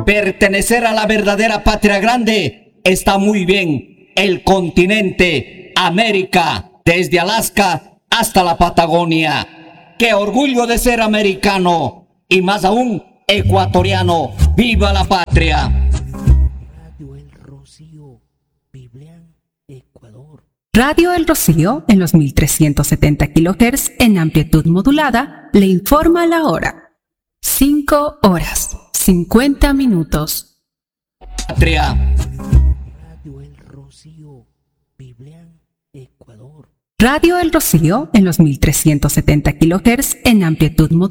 Pertenecer a la verdadera patria grande está muy bien. El continente América, desde Alaska hasta la Patagonia. ¡Qué orgullo de ser americano! Y más aún, ecuatoriano. ¡Viva la patria! Radio El Rocío, Biblián, Ecuador. Radio El Rocío, en los 1370 kHz en amplitud modulada, le informa la hora. 5 horas, 50 minutos. Patria. Radio El Rocío, Biblián, Ecuador. Radio El Rocío, en los 1370 kHz en amplitud modulada.